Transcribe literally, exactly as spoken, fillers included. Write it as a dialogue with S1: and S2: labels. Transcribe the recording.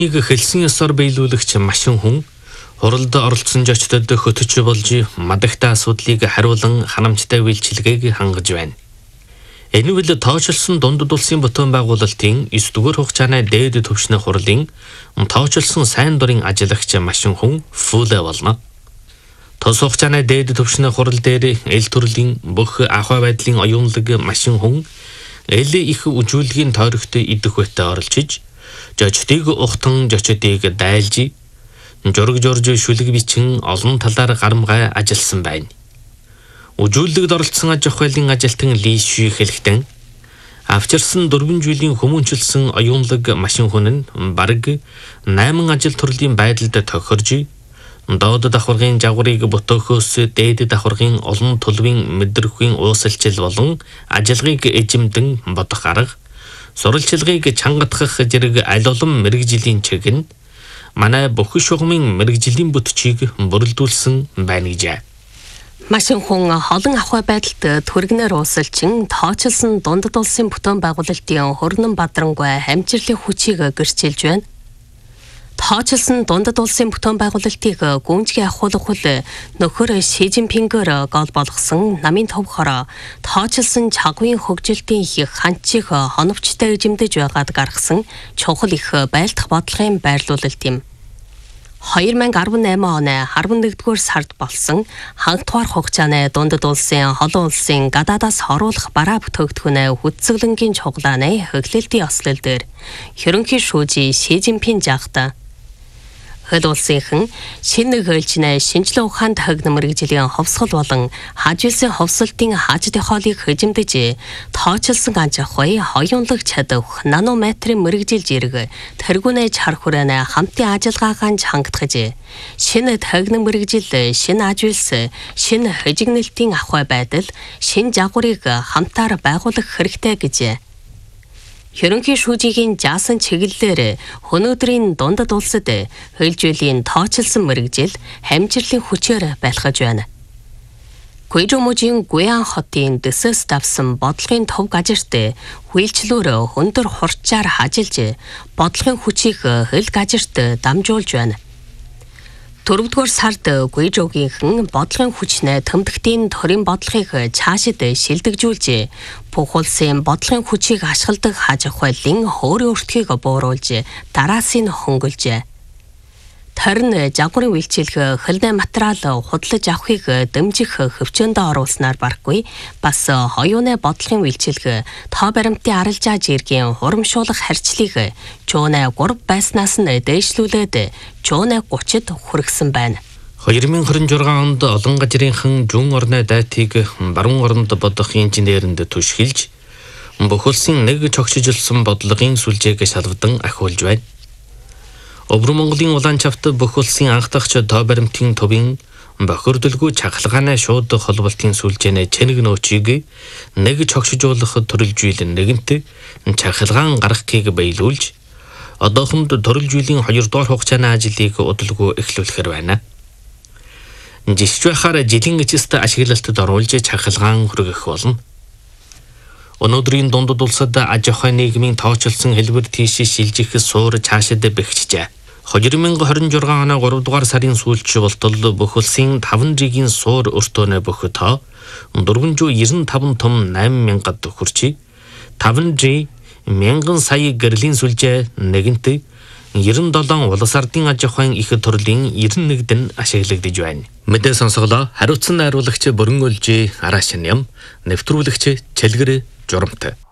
S1: Нэг хэлсэн ёсоор биелүүлэгч машин хүн хуралд оролцсон жочдод хөтөч болж мадагтай асуудлыг хариулан ханамжтай үйлчилгээг хангаж байна. Энэ үйл тооцоолсон дундад улсын бүтээн байгуулалтын эс дугаар хугацааны дээд түвшний хурлын тооцоолсон сайн дурын ажиллагч машин хүн фүлэ болно. Тос хугацааны дээд түвшний хурал дээр эл төрлийн бүх ахуй байдлын оюунлаг машин хүн эл их үжүүлгийн тойрогт идэх байтаа оролцож, жочдыг ухтан жочдыг дайлж, жураг жорж шүлэг бичин олон талаар гарамгай ажилласан байна. Үжүүлэгд оролцсон аж ахуйлын ажилтан Ли Ши хэлэхдээ авчирсан дөрвөн жилийн хүмүүнчилсэн оюунлаг машин хүн нь бараг найман ажил төрлийн байдалд тохирж, доод давхаргын жагварыг ботохоос дээд давхаргын олон төлөвийн мэдрэхүйн уусалчил болон ажиллагааг эжимдэн бодох арга, сурвалжлагыг чангадах зэрэг аль олон мэрэгжлийн чиг нь манай бүх шугамын мэрэгжлийн бүтчийг бүрэлдүүлсэн байна гэжээ.
S2: Машин хүн олон ахуй байдалд түргнээр уусалчин тооцоолсон дундад улсын бүтээн байгуулалтын Хөрнөн Бадрангуй хамжирлын хүчийг гэрчилж байна. Тооцоолсон дундад улсын бүтээн байгуулалтыг гүнзгий ахуулах хөл нөхөр Ши Жинпингээр гол болгосон намын товхороо тооцоолсон чагвын хөгжилтийн их ханчийг хоновчтой эзэмдэж байгаад гаргасан чухал их байлдах бодлогын байрлуулалт юм. two thousand eighteen оны eleventh-р сард болсон хангадугаар хугацааны дундад улсын холон улсын гадаадаас оруулах бараа бүтээгдэхүүнээ хүчзэглэнгийн чуглааны хөглөлтийн ослол дээр ерөнхий шүүжи Ши Жинпин жагта хөл улсынхан шинэ хөөлжнэ шинжилгээ ухаанд хагн мэрэгжлийн ховсгол болон хажуулсан ховсолтын хааж дохиолыг хөжимдөж тооцоолсон аж ахуй хоёунлаг чадах нанометрийн мэрэгжил зэрэг тэргүүнэж хар хүрээний хамтын ажиллагаагаан хангадгаж шинэ хагн мэрэгжил шинэ ажуулс шинэ хөжигнэлтийн ахуй байдал шинэ жагварыг хамтаар байгуулах хэрэгтэй гэж ерөнхий шүүжигийн жаасан чиглэлээр өнөөдрийн дундад улсад хөөлжүүлийн тооцоолсон мэрэгжил хамжирлын хүчээр байлгаж байна. Гуйжумужийн Гуян хотын дэсэс давсан бодлогын төв газарт хүлчлүүр хөндөр хурцаар хажилж бодлогын хүчийг хөл газарт дамжуулж байна. Дөрөвдүгээр сард Гуйжогийнхэн бодлогын хүчнээ төмдөгтийн төрийн бодлогыг цаашид шилдэгжүүлж, бүх улсын бодлогын хүчийг ашигладаг хаж ахуйлын хөөрийн өртгийг бууруулж, дараас нь хөнгөлжээ. Харин жагварын үйлчилгээ хөлний материал худалдаж авахыг дэмжих хөвчөндөө оруулснаар барахгүй бас хоёуны бодлогын үйлчилгээ тоо баримтын арилжаа жиргийн хурамшуулах харьцлыг жуунай three байснаас нь дээшлүүлээд жуунай thirty-д хүргэсэн байна.
S1: twenty twenty-six онд олон газрынхан зүүн орны дайтыг баруун оронд бодох инженеринд түшгэлж бүх улсын нэг чогшижилсан бодлогын сүлжээг шалгадан ахиулж байна. Өвөр Монголын улаан чавт бүх улсын анх дахь тоо баримтын төвийн бохирдолгүй чахалгааны шууд холболтын сүлжээний чэнэг нөөцийг нэг чогшижуулах төрөлжүүлэн нэгэнт чахалгаан гаргахыг биелүүлж одоохонд төрөлжүүлийн two дугаар хугацааны ажлыг удалгүй эхлүүлэхээр байна. Жишж байхаар жилийн эцэст ашиглалтад оруулж чахалгаан хүргэх болно. Өнөөдрийн дундад улсад аж ахуй нийгмийн тооцоолсон хэлбэр тийш шилжих суур цаашид бэхжижээ. twenty twenty-six оны three дугаар сарын сүүлч болтол бүх улсын five жилийн суур өртөөний бүх тоо four hundred ninety-five том eight мянгад хүрчи. five G мянган сая гэрлийн сүлжээ нэгэнт ninety-seven улс ардын аж ахуйн их төрлийн ninety-one-д ашиглагдж байна. Мэдээ сонсголоо хариуцсан найруулагч Бүрэн Өлжи Араашин ям, нэвтрүүлэгч Чэлгэр Журамт.